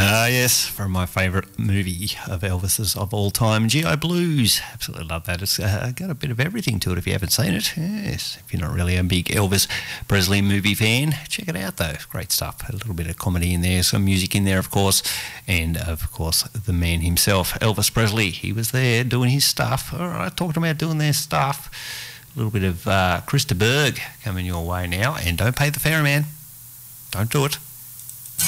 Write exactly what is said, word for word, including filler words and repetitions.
Ah, yes, from my favourite movie of Elvis's of all time, G I Blues. Absolutely love that. It's uh, got a bit of everything to it if you haven't seen it. Yes, if you're not really a big Elvis Presley movie fan, check it out though. Great stuff. A little bit of comedy in there, some music in there, of course, and of course the man himself, Elvis Presley. He was there doing his stuff. All right, talking about doing their stuff. A little bit of uh, Krista Berg coming your way now, and don't pay the ferryman. Don't do it.